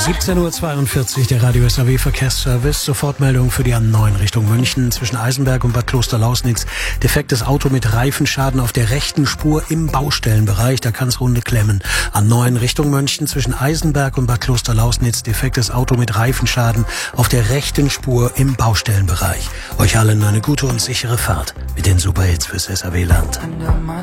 17:42 Uhr, der Radio SAW Verkehrsservice. Sofortmeldung für die A9 Richtung München zwischen Eisenberg und Bad Klosterlausnitz. Defektes Auto mit Reifenschaden auf der rechten Spur im Baustellenbereich. Da kann es Runde klemmen. A9 Richtung München zwischen Eisenberg und Bad Klosterlausnitz. Defektes Auto mit Reifenschaden auf der rechten Spur im Baustellenbereich. Euch allen eine gute und sichere Fahrt mit den Superhits fürs SAW-Land.